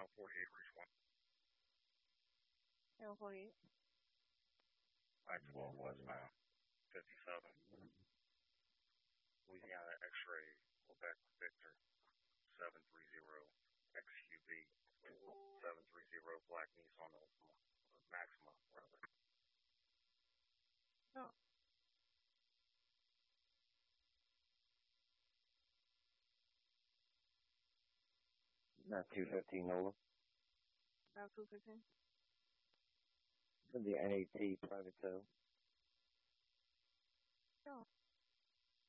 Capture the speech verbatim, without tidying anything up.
L forty-eight, reach one. L forty-eight. five twelve westbound, fifty-seven. Louisiana X-ray, Quebec Victor, seven three zero X U V, seven three zero Black Nissan Ultima, Maxima, rather. No. Not two fifteen Nola. Now two fifteen. From the N A T private tow. No.